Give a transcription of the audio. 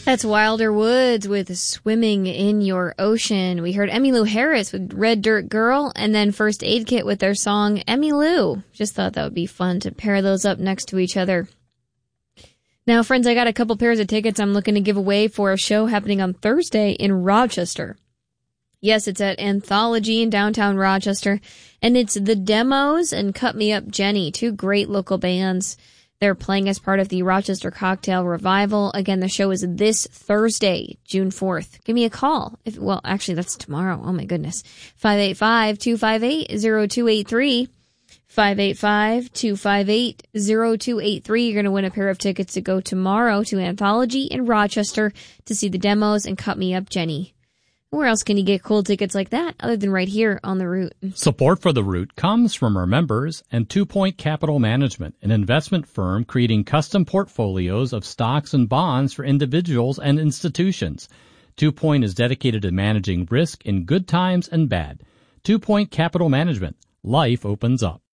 That's Wilder Woods with Swimming in Your Ocean. We heard Emmylou Harris with Red Dirt Girl, and then First Aid Kit with their song Emmylou. Just thought that would be fun to pair those up next to each other. Now, friends, I got a couple pairs of tickets I'm looking to give away for a show happening on Thursday in Rochester. Yes, it's at Anthology in downtown Rochester, and it's The Demos and Cut Me Up Jenny, two great local bands. They're playing as part of the Rochester Cocktail Revival. Again, the show is this Thursday, June 4th. Give me a call. Well, actually, that's tomorrow. Oh, my goodness. 585-258-0283. 585-258-0283. You're going to win a pair of tickets to go tomorrow to Anthology in Rochester to see The Demos and Cut Me Up Jenny. Where else can you get cool tickets like that other than right here on The Root? Support for The Root comes from our members and 2 Point Capital Management, an investment firm creating custom portfolios of stocks and bonds for individuals and institutions. 2 Point is dedicated to managing risk in good times and bad. 2 Point Capital Management. Life opens up.